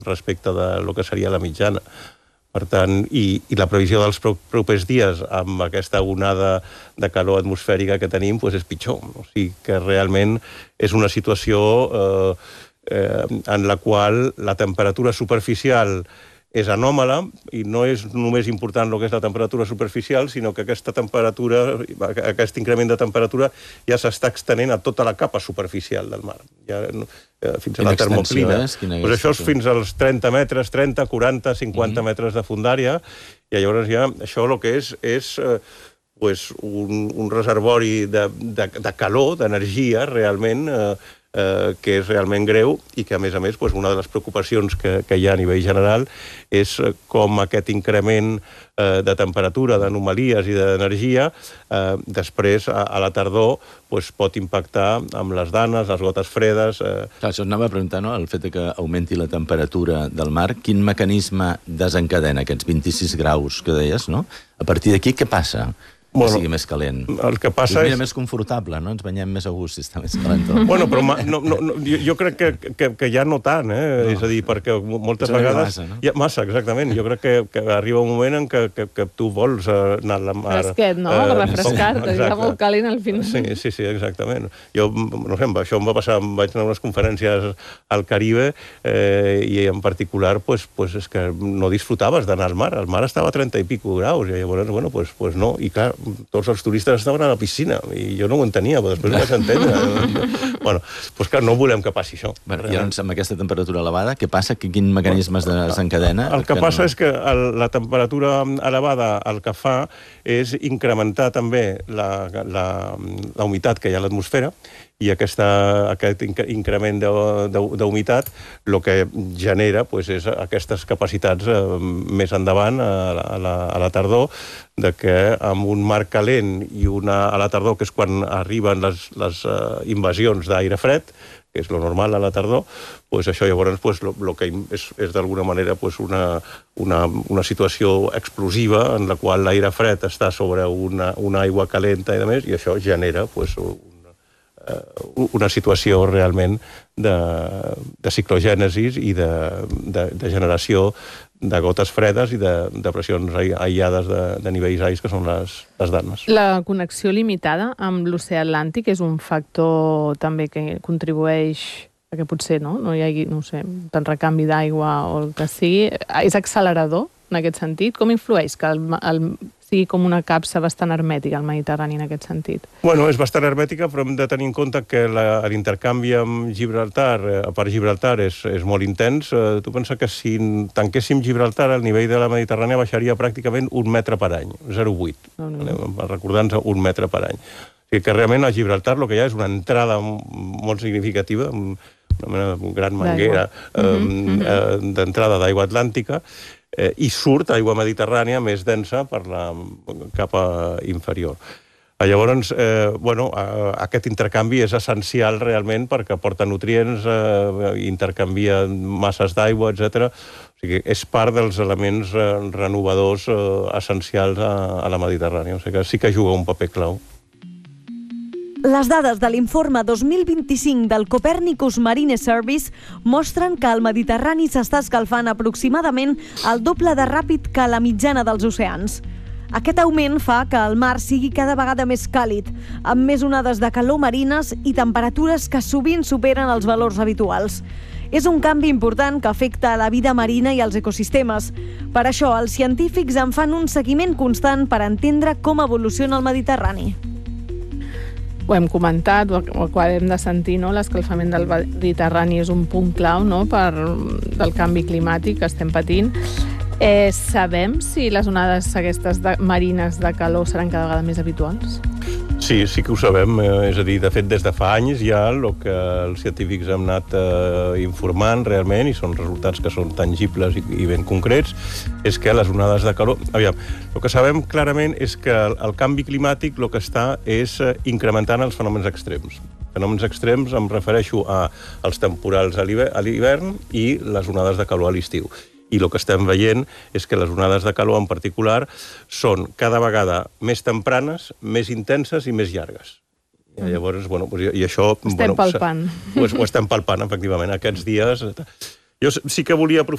respecte de lo que seria la mitjana. Per tant, i la previsió dels propers dies amb aquesta onada de calor atmosfèrica que tenim és pitjor. O sigui que realment és una situació en la qual la temperatura superficial és anòmala, i no és només important el que és la temperatura superficial, sinó que aquesta temperatura, aquest increment de temperatura ja s'està extenent a tota la capa superficial del mar. Fins a la termoclina. Això és fins als 30 metres, 30, 40, 50 metres de fondària, i llavors ja això el que és un reservori de calor, d'energia, realment, que és realment greu i que, a més, una de les preocupacions que hi ha a nivell general és com aquest increment de temperatura, d'anomalies i d'energia, després, a la tardor, pot impactar amb les danes, les gotes fredes... Clar, això anava a preguntar, no?, el fet que augmenti la temperatura del mar, quin mecanisme desencadena aquests 26 graus que deies, no? A partir d'aquí, què passa? Que sigui més calent. El que passa és... més confortable, no? Ens banyem més a gust si està més calent. Bueno, però jo crec que ja no tant, és a dir, perquè moltes vegades... Massa, exactament. Jo crec que arriba un moment en què tu vols anar a la mar... Fresquet, no? Refrescar-te, ja molt calent al final. Sí, exactament. Jo, no sé, això em va passar, vaig anar a unes conferències al Caribe i en particular, és que no disfrutaves d'anar al mar. El mar estava a 30 i pico graus, i llavors, bueno, doncs no. I clar, tots els turistes estaven a la piscina, i jo no ho entenia, però després ho vaig entendre. Bueno, doncs clar, no volem que passi això. I llavors, amb aquesta temperatura elevada, què passa? Quin mecanisme es desencadena? El que passa és que la temperatura elevada el que fa és incrementar també la humitat que hi ha a l'atmosfera, i aquest increment d'humitat el que genera és aquestes capacitats més endavant, a la tardor, que amb un mar calent i a la tardor, que és quan arriben les invasions d'aire fred, que és lo normal a la tardor, això llavors el que és d'alguna manera una situació explosiva en la qual l'aire fred està sobre una aigua calenta i més, i això genera una situació realment de ciclogènesis i de generació de gotes fredes i de pressions aïllades de nivells alts, que són les danes. La connexió limitada amb l'oceà Atlàntic és un factor també que contribueix a que potser no hi hagi, no sé, tant recanvi d'aigua o el que sigui. És accelerador en aquest sentit? Com influeix que sigui com una capsa bastant hermètica al Mediterrani en aquest sentit? Bueno, és bastant hermètica, però hem de tenir en compte que l'intercanvi amb Gibraltar, per Gibraltar, és molt intens. Tu pensa que si tanquéssim Gibraltar, el nivell de la Mediterrània baixaria pràcticament 1 metre per any, 0,8. Recordant-nos 1 metre per any. O sigui que realment a Gibraltar el que hi ha és una entrada molt significativa, una gran manguera d'entrada d'aigua atlàntica, i surt aigua mediterrània més densa per la capa inferior. Llavors, aquest intercanvi és essencial realment perquè aporta nutrients, intercanvia masses d'aigua, etc. O sigui, és part dels elements renovadors essencials a la Mediterrània. O sigui que sí que juga un paper clau. Les dades de l'informe 2025 del Copernicus Marine Service mostren que el Mediterrani s'està escalfant aproximadament el doble de ràpid que la mitjana dels oceans. Aquest augment fa que el mar sigui cada vegada més càlid, amb més onades de calor marines i temperatures que sovint superen els valors habituals. És un canvi important que afecta a la vida marina i als ecosistemes. Per això, els científics en fan un seguiment constant per entendre com evoluciona el Mediterrani. Ho hem comentat, ho acabem de sentir, no? L'escalfament del Mediterrani és un punt clau, no?, del canvi climàtic que estem patint. Sabem si les onades aquestes marines de calor seran cada vegada més habituals? Sí que ho sabem. És a dir, de fet, des de fa anys ja el que els científics hem anat informant realment, i són resultats que són tangibles i ben concrets, és que les onades de calor... Aviam, el que sabem clarament és que el canvi climàtic el que està és incrementant els fenòmens extrems. Fenòmens extrems em refereixo als temporals a l'hivern i les onades de calor a l'estiu. I el que estem veient és que les onades de calor en particular són cada vegada més tempranes, més intenses i més llargues. I llavors, i això... Estem palpant. Ho estem palpant, efectivament, aquests dies. Jo sí que volia aprofitar